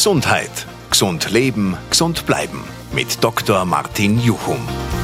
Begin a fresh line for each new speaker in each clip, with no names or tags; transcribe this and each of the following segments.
Gesundheit. Gesund leben, gesund bleiben. Mit Dr. Martin Juchum.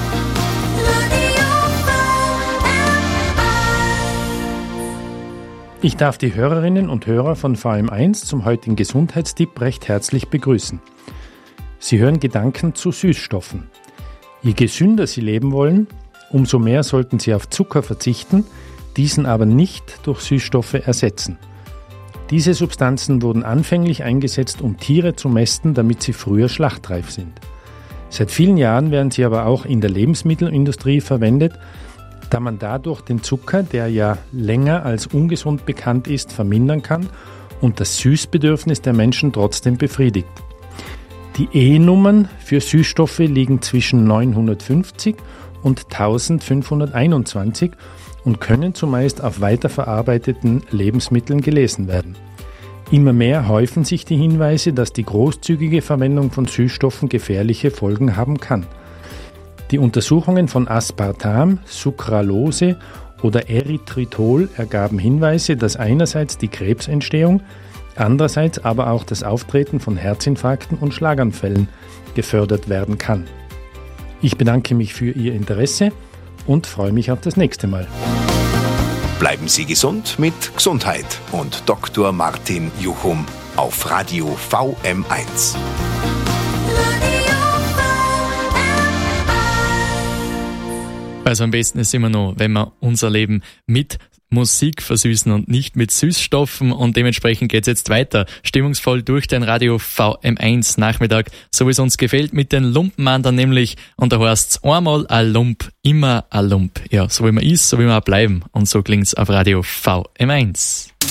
Ich darf die Hörerinnen und Hörer von VM1 zum heutigen Gesundheitstipp recht herzlich begrüßen. Sie hören Gedanken zu Süßstoffen. Je gesünder Sie leben wollen, umso mehr sollten Sie auf Zucker verzichten, diesen aber nicht durch Süßstoffe ersetzen. Diese Substanzen wurden anfänglich eingesetzt, um Tiere zu mästen, damit sie früher schlachtreif sind. Seit vielen Jahren werden sie aber auch in der Lebensmittelindustrie verwendet, da man dadurch den Zucker, der ja länger als ungesund bekannt ist, vermindern kann und das Süßbedürfnis der Menschen trotzdem befriedigt. Die E-Nummern für Süßstoffe liegen zwischen 950 und 1521 und können zumeist auf weiterverarbeiteten Lebensmitteln gelesen werden. Immer mehr häufen sich die Hinweise, dass die großzügige Verwendung von Süßstoffen gefährliche Folgen haben kann. Die Untersuchungen von Aspartam, Sucralose oder Erythritol ergaben Hinweise, dass einerseits die Krebsentstehung, andererseits aber auch das Auftreten von Herzinfarkten und Schlaganfällen gefördert werden kann. Ich bedanke mich für Ihr Interesse und freue mich auf das nächste Mal.
Bleiben Sie gesund mit Gesundheit und Dr. Martin Juchum auf Radio VM1.
Also am besten ist immer noch, wenn wir unser Leben mit Musik versüßen und nicht mit Süßstoffen, und dementsprechend geht's jetzt weiter. Stimmungsvoll durch den Radio VM1 Nachmittag, so wie es uns gefällt, mit den Lumpenmandern nämlich, und da heißt's einmal ein Lump, immer ein Lump. Ja, so wie man ist, so wie wir auch bleiben, und so klingt's auf Radio VM1.